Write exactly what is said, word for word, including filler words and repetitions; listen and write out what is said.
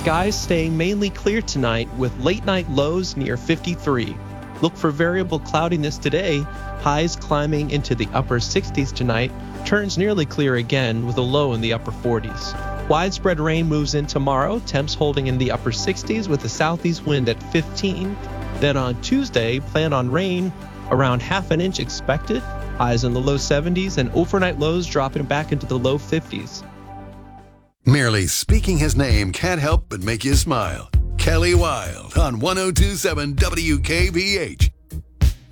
Skies staying mainly clear tonight with late night lows near fifty-three. Look for variable cloudiness today, highs climbing into the upper sixties tonight, turns nearly clear again with a low in the upper forties. Widespread rain moves in tomorrow, temps holding in the upper sixties with a southeast wind at fifteen. Then on Tuesday, plan on rain, around half an inch expected, highs in the low seventies and overnight lows dropping back into the low fifties. Merely speaking his name can't help but make you smile. Kelly Wild on one oh two point seven W K B H.